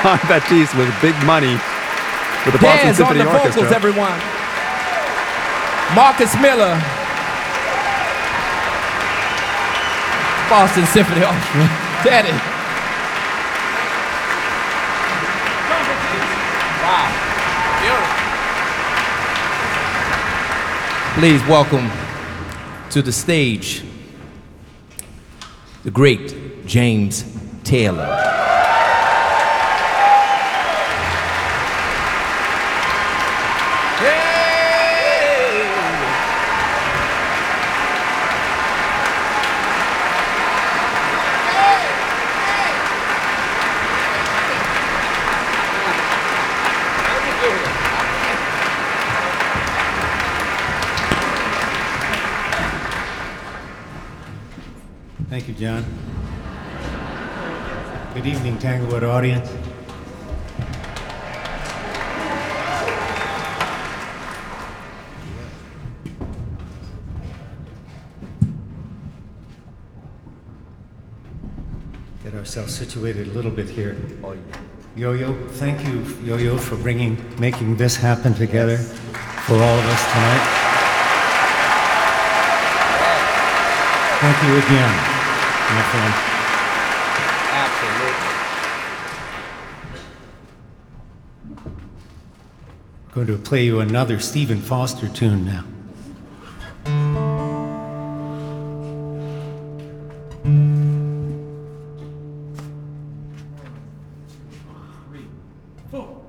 John Baptiste with big money for the Boston Symphony Orchestra. Vocals, Orchestra. everyone. Marcus Miller, Boston Symphony Orchestra. Teddy. Wow. Beautiful. Please welcome to the stage the great James Taylor. Thank you, John. Good evening, Tanglewood audience. Get ourselves situated a little bit here. Yo-Yo, thank you, Yo-Yo, for making this happen together for all of us tonight. Thank you again, my friend. Absolutely. I'm going to play you another Stephen Foster tune now. Four.